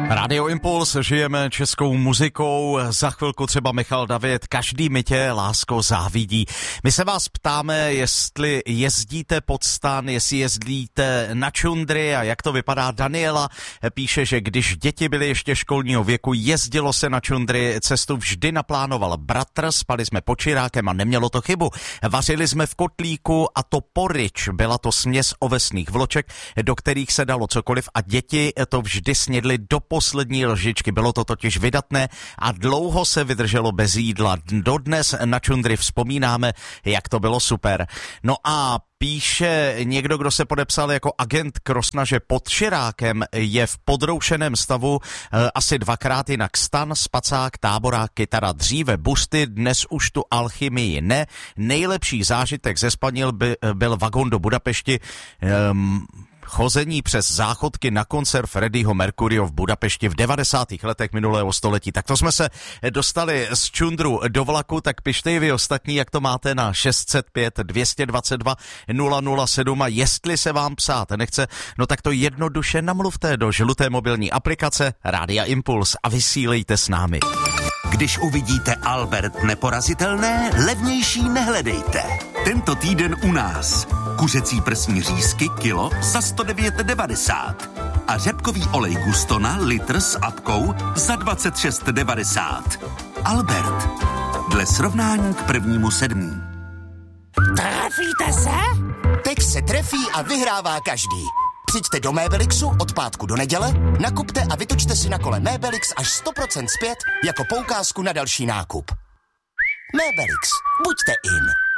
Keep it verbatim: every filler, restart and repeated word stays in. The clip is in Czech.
Radio Impuls, žijeme českou muzikou, za chvilku třeba Michal David, každý mi tě, lásko, závidí. My se vás ptáme, jestli jezdíte pod stan, jestli jezdíte na čundry a jak to vypadá. Daniela píše, že když děti byly ještě školního věku, jezdilo se na čundry, cestu vždy naplánoval bratr, spali jsme pod čirákem a nemělo to chybu. Vařili jsme v kotlíku a to porič, byla to směs ovesných vloček, do kterých se dalo cokoliv a děti to vždy snědly do poslední lžičky. Bylo to totiž vydatné a dlouho se vydrželo bez jídla. Dodnes na čundry vzpomínáme, jak to bylo super. No a píše někdo, kdo se podepsal jako agent Krosna, že pod Širákem je v podroušeném stavu e, asi dvakrát jinak stan, spacák, táborák, kytara, dříve busty, dnes už tu alchymii ne. Nejlepší zážitek ze Spanil by, byl vagon do Budapešti, um, chození přes záchodky na koncert Freddieho Mercuryho v Budapešti v devadesátých letech minulého století. Tak to jsme se dostali z čundru do vlaku, tak pište i vy ostatní, jak to máte na šest set pět dvě stě dvacet dva nula nula sedm a jestli se vám psát nechce, no tak to jednoduše namluvte do žluté mobilní aplikace Rádia Impuls a vysílejte s námi. Když uvidíte Albert neporazitelné, levnější nehledejte. Tento týden u nás. Kuřecí prsní řízky kilo za sto devět devadesát. A řepkový olej Gustona litr s apkou za dvacet šest devadesát. Albert. Dle srovnání k prvnímu sedmí. Trefíte se? Teď se trefí a vyhrává každý. Přijďte do Mébelixu od pátku do neděle, nakupte a vytočte si na kole Mébelix až sto procent zpět jako poukázku na další nákup. Mébelix. Buďte in.